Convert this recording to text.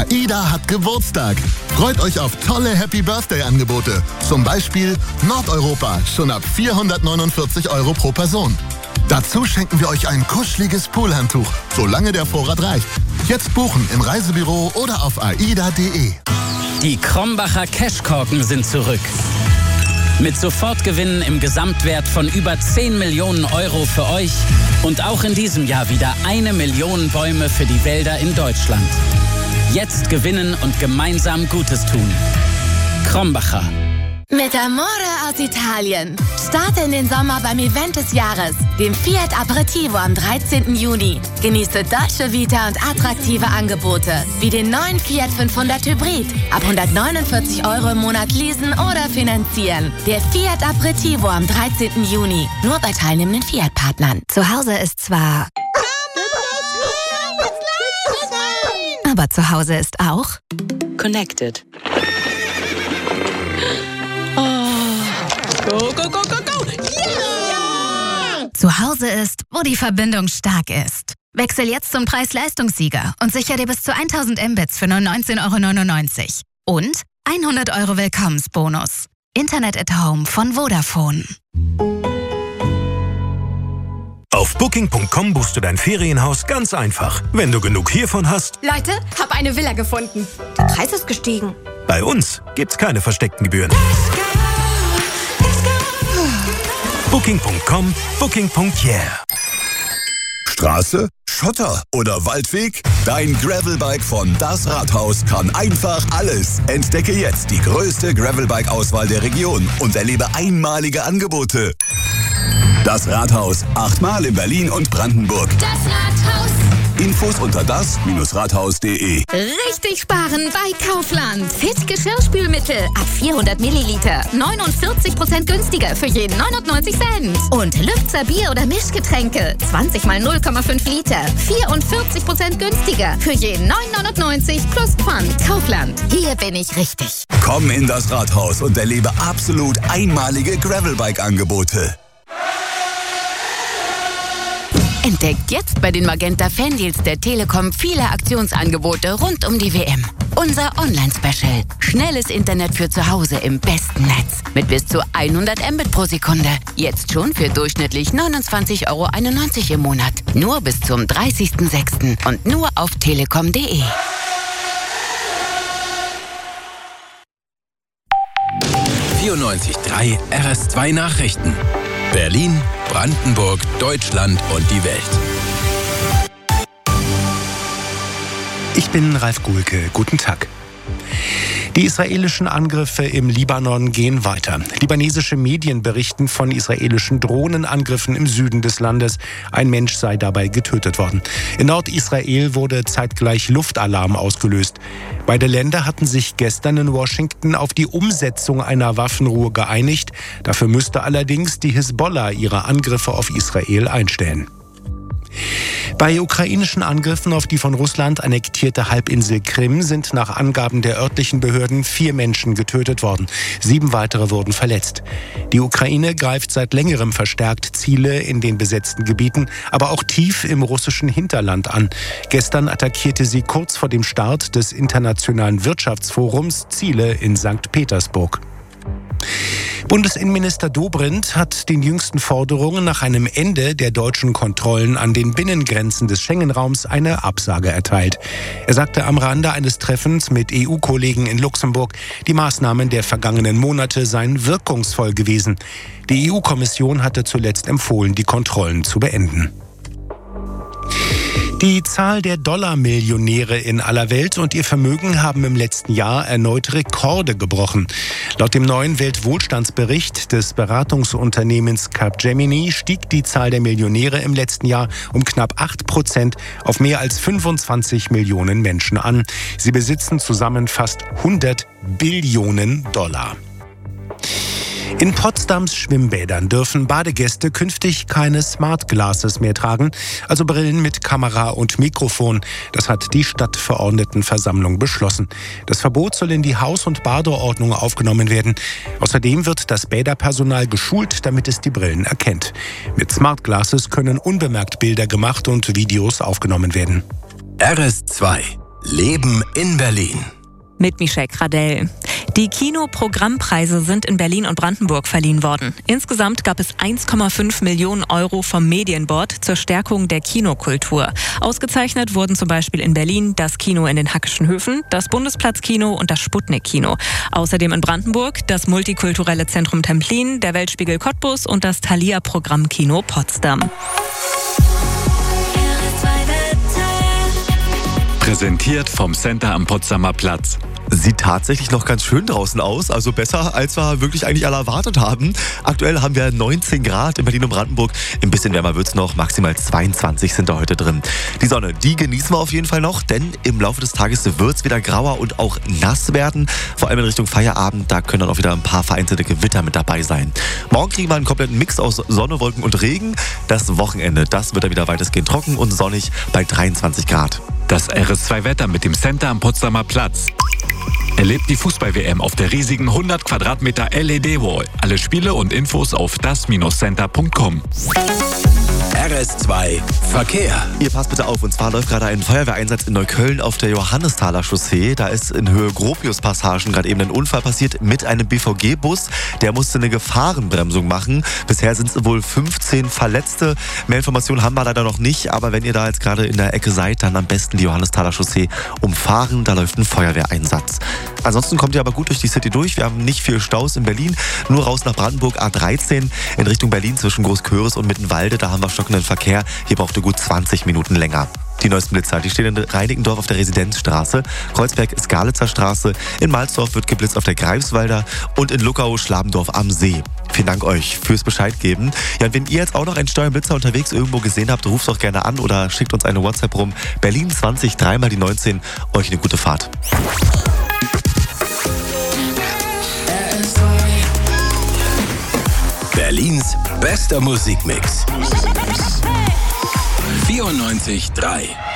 AIDA hat Geburtstag. Freut euch auf tolle Happy-Birthday-Angebote. Zum Beispiel Nordeuropa, schon ab 449 € pro Person. Dazu schenken wir euch ein kuscheliges Poolhandtuch, solange der Vorrat reicht. Jetzt buchen im Reisebüro oder auf aida.de. Die Krombacher Cashkorken sind zurück. Mit Sofortgewinnen im Gesamtwert von über 10 Millionen € für euch und auch in diesem Jahr wieder 1 Million Bäume für die Wälder in Deutschland. Jetzt gewinnen und gemeinsam Gutes tun. Krombacher. Mit Amore aus Italien. Starte in den Sommer beim Event des Jahres, dem Fiat Aperitivo am 13. Juni. Genieße Dolce Vita und attraktive Angebote, wie den neuen Fiat 500 Hybrid. Ab 149 € im Monat leasen oder finanzieren. Der Fiat Aperitivo am 13. Juni. Nur bei teilnehmenden Fiat-Partnern. Zu Hause ist zwar... Aber zu Hause ist auch... Connected. Go, go, go, go, go! Yeah! Zu Hause ist, wo die Verbindung stark ist. Wechsel jetzt zum Preis-Leistungssieger und sichere dir bis zu 1000 Mbits für nur 19,99 € und 100 € Willkommensbonus. Internet at Home von Vodafone. Auf Booking.com buchst du dein Ferienhaus ganz einfach. Wenn du genug hiervon hast... Leute, hab eine Villa gefunden. Der Preis ist gestiegen. Bei uns gibt's keine versteckten Gebühren. Booking.com, Booking.yeah. Straße, Schotter oder Waldweg? Dein Gravelbike von Das Rathaus kann einfach alles. Entdecke jetzt die größte Gravelbike-Auswahl der Region und erlebe einmalige Angebote. Das Rathaus, 8-mal in Berlin und Brandenburg. Das Rathaus. Infos unter das-rathaus.de. Richtig sparen bei Kaufland. Fit Geschirrspülmittel ab 400 Milliliter. 49% günstiger für jeden 99 Cent. Und Lübzer Bier- oder Mischgetränke. 20 mal 0,5 Liter. 44% günstiger für jeden 9,99 plus Pfand. Kaufland. Hier bin ich richtig. Komm in das Rathaus und erlebe absolut einmalige Gravelbike-Angebote. Entdeckt jetzt bei den Magenta Fandeals der Telekom viele Aktionsangebote rund um die WM. Unser Online-Special. Schnelles Internet für zu Hause im besten Netz. Mit bis zu 100 Mbit pro Sekunde. Jetzt schon für durchschnittlich 29,91 € im Monat. Nur bis zum 30.06. und nur auf telekom.de. RS2 Nachrichten. Berlin, Brandenburg, Deutschland und die Welt. Ich bin Ralf Gulke. Guten Tag. Die israelischen Angriffe im Libanon gehen weiter. Libanesische Medien berichten von israelischen Drohnenangriffen im Süden des Landes. Ein Mensch sei dabei getötet worden. In Nordisrael wurde zeitgleich Luftalarm ausgelöst. Beide Länder hatten sich gestern in Washington auf die Umsetzung einer Waffenruhe geeinigt. Dafür müsste allerdings die Hisbollah ihre Angriffe auf Israel einstellen. Bei ukrainischen Angriffen auf die von Russland annektierte Halbinsel Krim sind nach Angaben der örtlichen Behörden 4 Menschen getötet worden. 7 weitere wurden verletzt. Die Ukraine greift seit längerem verstärkt Ziele in den besetzten Gebieten, aber auch tief im russischen Hinterland an. Gestern attackierte sie kurz vor dem Start des Internationalen Wirtschaftsforums Ziele in St. Petersburg. Bundesinnenminister Dobrindt hat den jüngsten Forderungen nach einem Ende der deutschen Kontrollen an den Binnengrenzen des Schengen-Raums eine Absage erteilt. Er sagte am Rande eines Treffens mit EU-Kollegen in Luxemburg, die Maßnahmen der vergangenen Monate seien wirkungsvoll gewesen. Die EU-Kommission hatte zuletzt empfohlen, die Kontrollen zu beenden. Die Zahl der Dollarmillionäre in aller Welt und ihr Vermögen haben im letzten Jahr erneut Rekorde gebrochen. Laut dem neuen Weltwohlstandsbericht des Beratungsunternehmens Capgemini stieg die Zahl der Millionäre im letzten Jahr um knapp 8% auf mehr als 25 Millionen Menschen an. Sie besitzen zusammen fast 100 Billionen Dollar. In Potsdams Schwimmbädern dürfen Badegäste künftig keine Smart Glasses mehr tragen, also Brillen mit Kamera und Mikrofon. Das hat die Stadtverordnetenversammlung beschlossen. Das Verbot soll in die Haus- und Badeordnung aufgenommen werden. Außerdem wird das Bäderpersonal geschult, damit es die Brillen erkennt. Mit Smart Glasses können unbemerkt Bilder gemacht und Videos aufgenommen werden. RS2. Leben in Berlin. Mit Michelle Gradell. Die Kinoprogrammpreise sind in Berlin und Brandenburg verliehen worden. Insgesamt gab es 1,5 Millionen Euro vom Medienboard zur Stärkung der Kinokultur. Ausgezeichnet wurden zum Beispiel in Berlin das Kino in den Hackischen Höfen, das Bundesplatzkino und das Sputnik-Kino. Außerdem in Brandenburg das Multikulturelle Zentrum Templin, der Weltspiegel Cottbus und das Thalia-Programmkino Potsdam. Präsentiert vom Center am Potsdamer Platz. Sieht tatsächlich noch ganz schön draußen aus, also besser, als wir wirklich eigentlich alle erwartet haben. Aktuell haben wir 19 Grad in Berlin und Brandenburg. Ein bisschen wärmer wird's noch, maximal 22 sind da heute drin. Die Sonne, die genießen wir auf jeden Fall noch, denn im Laufe des Tages wird's wieder grauer und auch nass werden. Vor allem in Richtung Feierabend, da können dann auch wieder ein paar vereinzelte Gewitter mit dabei sein. Morgen kriegen wir einen kompletten Mix aus Sonne, Wolken und Regen. Das Wochenende, das wird dann wieder weitestgehend trocken und sonnig bei 23 Grad. Das RS2-Wetter mit dem Center am Potsdamer Platz. Erlebt die Fußball-WM auf der riesigen 100 Quadratmeter LED-Wall. Alle Spiele und Infos auf das-center.com. RS2 Verkehr. Ihr passt bitte auf, und zwar läuft gerade ein Feuerwehreinsatz in Neukölln auf der Johannesthaler Chaussee. Da ist in Höhe Gropiuspassagen gerade eben ein Unfall passiert mit einem BVG-Bus. Der musste eine Gefahrenbremsung machen. Bisher sind es wohl 15 Verletzte. Mehr Informationen haben wir leider noch nicht, aber wenn ihr da jetzt gerade in der Ecke seid, dann am besten die Johannesthaler Chaussee umfahren. Da läuft ein Feuerwehreinsatz. Ansonsten kommt ihr aber gut durch die City durch. Wir haben nicht viel Staus in Berlin. Nur raus nach Brandenburg A13 in Richtung Berlin zwischen Großköris und Mittenwalde. Da haben wir stockenden Verkehr. Hier braucht ihr gut 20 Minuten länger. Die neuesten Blitzer, die stehen in Reinickendorf auf der Residenzstraße. Kreuzberg ist Galitzer Straße. In Malzdorf wird geblitzt auf der Greifswalder und in Luckau Schlabendorf am See. Vielen Dank euch fürs Bescheid geben. Ja, und wenn ihr jetzt auch noch einen Steuerblitzer unterwegs irgendwo gesehen habt, ruft doch gerne an oder schickt uns eine WhatsApp rum. Berlin 20 3 mal die 19. Euch eine gute Fahrt. Berlins bester Musikmix. 94.3